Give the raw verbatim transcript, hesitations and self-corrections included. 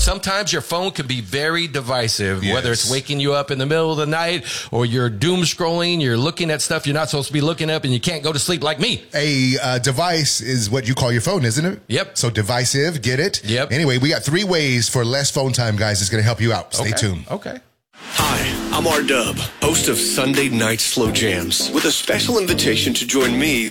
sometimes your phone can be very divisive, Yes. whether it's waking you up in the middle of the night or you're doom scrolling, you're looking at stuff you're not supposed to be looking up and you can't go to sleep like me. A uh, device is what you call your phone, isn't it? Yep. So divisive, get it? Yep. Anyway, we got three ways for less phone time, guys. It's going to help you out. Stay Okay. tuned. Okay. Hi, I'm R-Dub, host of Sunday Night Slow Jams, with a special invitation to join me